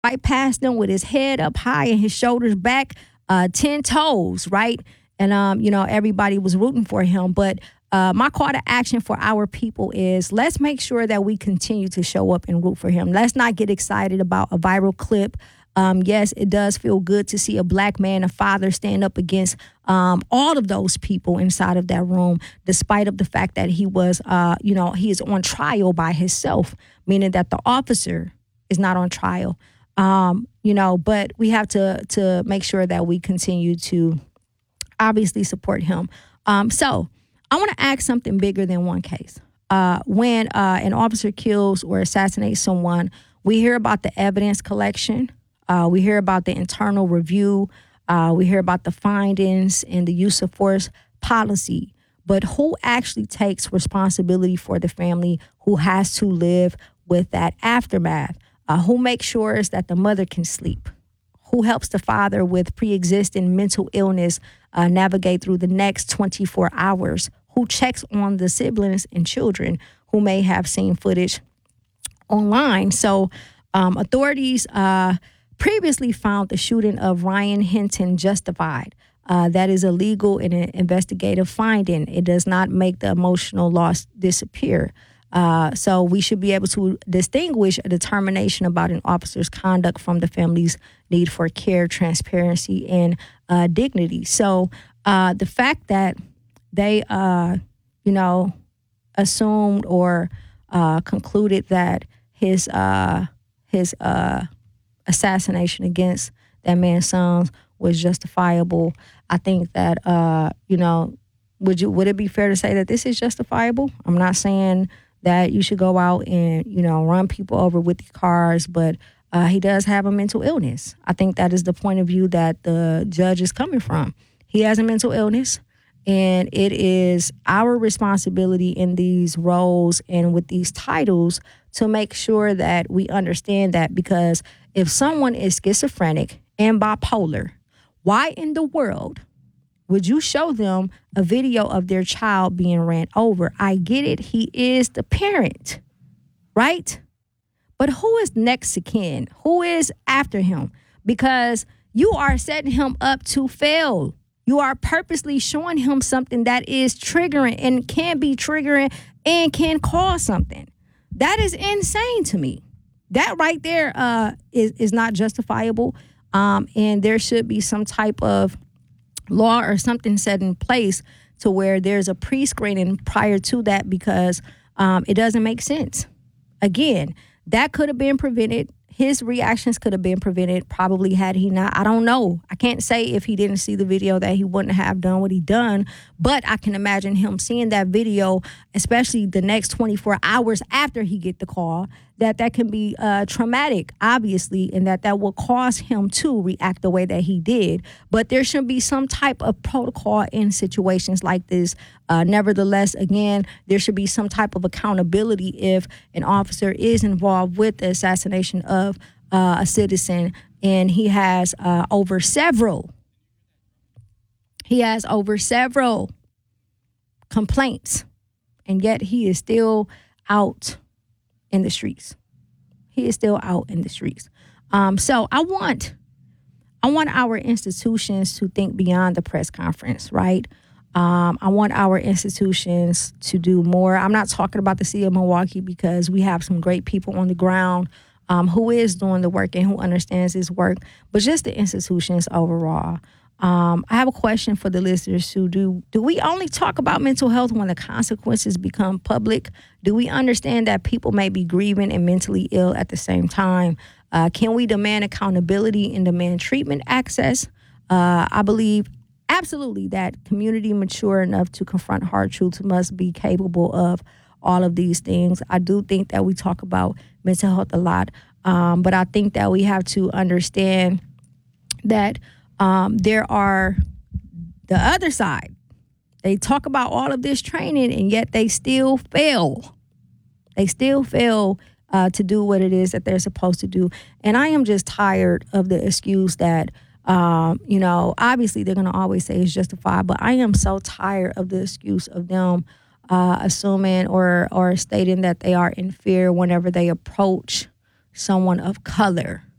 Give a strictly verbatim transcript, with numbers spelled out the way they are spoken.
right past them with his head up high and his shoulders back, uh, ten toes, right? And, um, you know, everybody was rooting for him. But uh, my call to action for our people is let's make sure that we continue to show up and root for him. Let's not get excited about a viral clip. Um, yes, it does feel good to see a black man, a father, stand up against um, all of those people inside of that room, despite of the fact that he was, uh, you know, he is on trial by himself, meaning that the officer is not on trial. Um, you know, but we have to to make sure that we continue to obviously support him. Um, so I want to ask something bigger than one case. Uh, when uh, an officer kills or assassinates someone, we hear about the evidence collection. Uh, we hear about the internal review. Uh, we hear about the findings and the use of force policy. But who actually takes responsibility for the family who has to live with that aftermath? Uh, who makes sure that the mother can sleep? Who helps the father with pre-existing mental illness uh, navigate through the next twenty-four hours? Who checks on the siblings and children who may have seen footage online? So um, authorities uh, previously found the shooting of Ryan Hinton justified. Uh, that is a legal and an investigative finding. It does not make the emotional loss disappear. Uh, so we should be able to distinguish a determination about an officer's conduct from the family's need for care, transparency, and uh, dignity. So uh, the fact that they, uh, you know, assumed or uh, concluded that his uh, his uh, assassination against that man's sons was justifiable, I think that uh, you know, would you would it be fair to say that this is justifiable? I'm not saying that you should go out and, you know, run people over with the cars, but uh, he does have a mental illness. I think that is the point of view that the judge is coming from. He has a mental illness, and it is our responsibility in these roles and with these titles to make sure that we understand that, because if someone is schizophrenic and bipolar, why in the world would you show them a video of their child being ran over? I get it. He is the parent, right? But who is next to kin? Who is after him? Because you are setting him up to fail. You are purposely showing him something that is triggering and can be triggering and can cause something. That is insane to me. That right there uh, is, is not justifiable. Um, and there should be some type of law or something set in place to where there's a pre-screening prior to that, because um, it doesn't make sense. Again, that could have been prevented. His reactions could have been prevented probably had he not. I don't know. I can't say if he didn't see the video that he wouldn't have done what he done, but I can imagine him seeing that video, especially the next twenty-four hours after he get the call, that that can be uh, traumatic, obviously, and that that will cause him to react the way that he did. But there should be some type of protocol in situations like this. Uh, nevertheless, again, there should be some type of accountability if an officer is involved with the assassination of uh, a citizen, and he has uh, over several, he has over several complaints, and yet he is still out in the streets. He is still out in the streets. Um, so I want, I want our institutions to think beyond the press conference, right? Um, I want our institutions to do more. I'm not talking about the city of Milwaukee, because we have some great people on the ground um, who is doing the work and who understands this work, but just the institutions overall. Um, I have a question for the listeners who do, do we only talk about mental health when the consequences become public? Do we understand that people may be grieving and mentally ill at the same time? Uh, can we demand accountability and demand treatment access? Uh, I believe absolutely that community mature enough to confront hard truths must be capable of all of these things. I do think that we talk about mental health a lot, um, but I think that we have to understand that Um, there are the other side. They talk about all of this training, and yet they still fail. They still fail uh, to do what it is that they're supposed to do. And I am just tired of the excuse that, um, you know, obviously they're going to always say it's justified, but I am so tired of the excuse of them uh, assuming or, or stating that they are in fear whenever they approach someone of color.